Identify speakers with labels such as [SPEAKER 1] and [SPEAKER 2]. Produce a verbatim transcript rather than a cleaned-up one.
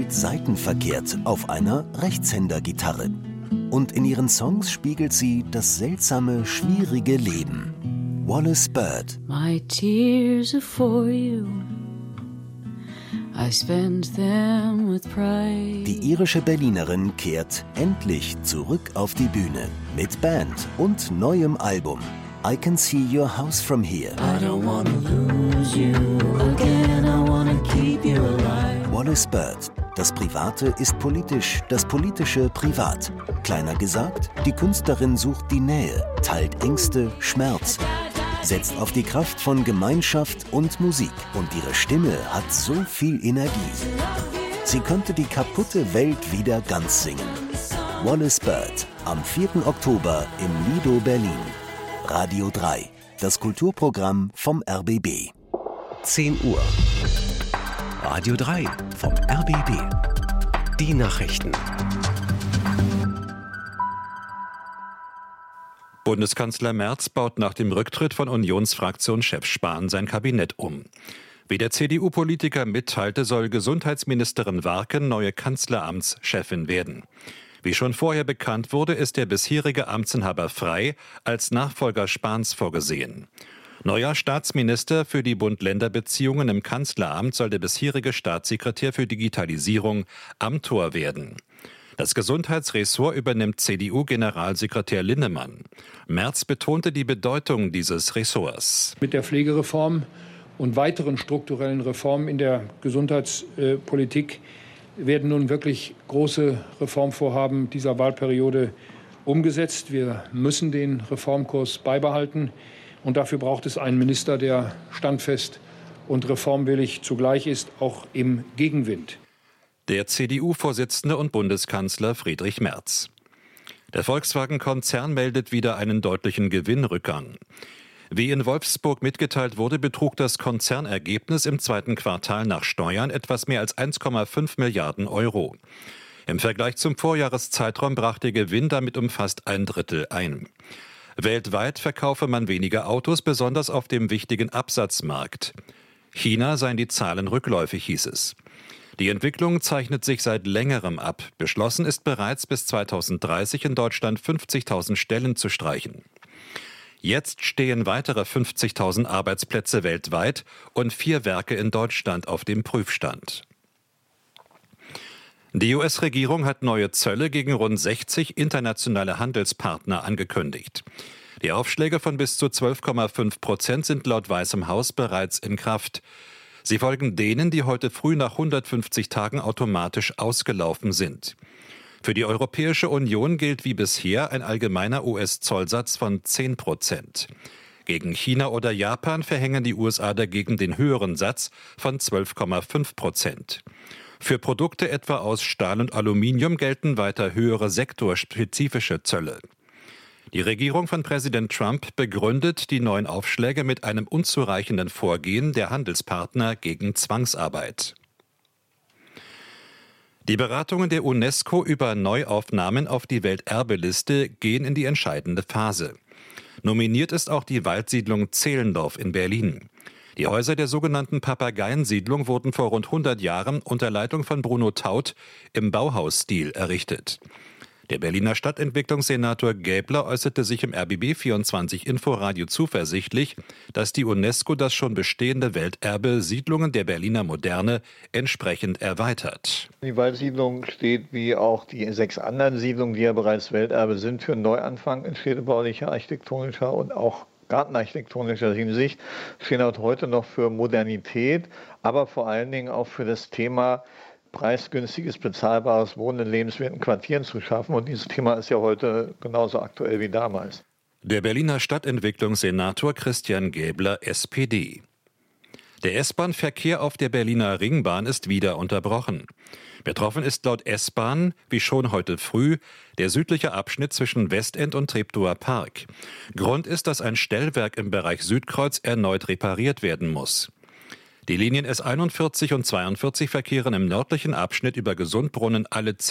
[SPEAKER 1] spielt seitenverkehrt auf einer Rechtshändergitarre. Und in ihren Songs spiegelt sie das seltsame, schwierige Leben. Wallis Bird.
[SPEAKER 2] My tears are for you. I spend them with pride.
[SPEAKER 1] Die irische Berlinerin kehrt endlich zurück auf die Bühne mit Band und neuem Album. I Can See Your House From Here.
[SPEAKER 2] I don't wanna lose you again, I wanna keep you alive.
[SPEAKER 1] Wallis Bird. Das Private ist politisch, das Politische privat. Kleiner gesagt, die Künstlerin sucht die Nähe, teilt Ängste, Schmerz, setzt auf die Kraft von Gemeinschaft und Musik. Und ihre Stimme hat so viel Energie. Sie könnte die kaputte Welt wieder ganz singen. Wallis Bird, am vierten Oktober im Lido Berlin. Radio drei, das Kulturprogramm vom R B B.
[SPEAKER 3] zehn Uhr. Radio drei vom R B B. Die Nachrichten.
[SPEAKER 4] Bundeskanzler Merz baut nach dem Rücktritt von Unionsfraktionschef Spahn sein Kabinett um. Wie der C D U-Politiker mitteilte, soll Gesundheitsministerin Warken neue Kanzleramtschefin werden. Wie schon vorher bekannt wurde, ist der bisherige Amtsinhaber Frey als Nachfolger Spahns vorgesehen. Neuer Staatsminister für die Bund-Länder-Beziehungen im Kanzleramt soll der bisherige Staatssekretär für Digitalisierung Amthor werden. Das Gesundheitsressort übernimmt C D U-Generalsekretär Linnemann. Merz betonte die Bedeutung dieses Ressorts.
[SPEAKER 5] Mit der Pflegereform und weiteren strukturellen Reformen in der Gesundheitspolitik werden nun wirklich große Reformvorhaben dieser Wahlperiode umgesetzt. Wir müssen den Reformkurs beibehalten. Und dafür braucht es einen Minister, der standfest und reformwillig zugleich ist, auch im Gegenwind.
[SPEAKER 4] Der C D U-Vorsitzende und Bundeskanzler Friedrich Merz. Der Volkswagen-Konzern meldet wieder einen deutlichen Gewinnrückgang. Wie in Wolfsburg mitgeteilt wurde, betrug das Konzernergebnis im zweiten Quartal nach Steuern etwas mehr als eins Komma fünf Milliarden Euro. Im Vergleich zum Vorjahreszeitraum brach der Gewinn damit um fast ein Drittel ein. Weltweit verkaufe man weniger Autos, besonders auf dem wichtigen Absatzmarkt. China seien die Zahlen rückläufig, hieß es. Die Entwicklung zeichnet sich seit längerem ab. Beschlossen ist bereits bis zweitausenddreißig in Deutschland fünfzigtausend Stellen zu streichen. Jetzt stehen weitere fünfzigtausend Arbeitsplätze weltweit und vier Werke in Deutschland auf dem Prüfstand. Die U S-Regierung hat neue Zölle gegen rund sechzig internationale Handelspartner angekündigt. Die Aufschläge von bis zu zwölf Komma fünf Prozent sind laut Weißem Haus bereits in Kraft. Sie folgen denen, die heute früh nach hundertfünfzig Tagen automatisch ausgelaufen sind. Für die Europäische Union gilt wie bisher ein allgemeiner U S-Zollsatz von zehn Prozent. Gegen China oder Japan verhängen die U S A dagegen den höheren Satz von zwölf Komma fünf Prozent. Für Produkte etwa aus Stahl und Aluminium gelten weiter höhere sektorspezifische Zölle. Die Regierung von Präsident Trump begründet die neuen Aufschläge mit einem unzureichenden Vorgehen der Handelspartner gegen Zwangsarbeit. Die Beratungen der UNESCO über Neuaufnahmen auf die Welterbeliste gehen in die entscheidende Phase. Nominiert ist auch die Waldsiedlung Zehlendorf in Berlin. Die Häuser der sogenannten Papageiensiedlung wurden vor rund hundert Jahren unter Leitung von Bruno Taut im Bauhausstil errichtet. Der Berliner Stadtentwicklungssenator Gäbler äußerte sich im R B B vierundzwanzig Inforadio zuversichtlich, dass die UNESCO das schon bestehende Welterbe Siedlungen der Berliner Moderne entsprechend erweitert.
[SPEAKER 6] Die Waldsiedlung steht wie auch die sechs anderen Siedlungen, die ja bereits Welterbe sind, für einen Neuanfang in städtebaulicher, architektonischer und auch gartenarchitektonischer Hinsicht, stehen auch heute noch für Modernität, aber vor allen Dingen auch für das Thema preisgünstiges, bezahlbares Wohnen in lebenswerten Quartieren zu schaffen. Und dieses Thema ist ja heute genauso aktuell wie damals.
[SPEAKER 4] Der Berliner Stadtentwicklungssenator Christian Gäbler, S P D. Der S-Bahn-Verkehr auf der Berliner Ringbahn ist wieder unterbrochen. Betroffen ist laut S-Bahn, wie schon heute früh, der südliche Abschnitt zwischen Westend und Treptower Park. Grund ist, dass ein Stellwerk im Bereich Südkreuz erneut repariert werden muss. Die Linien S einundvierzig und zweiundvierzig verkehren im nördlichen Abschnitt über Gesundbrunnen alle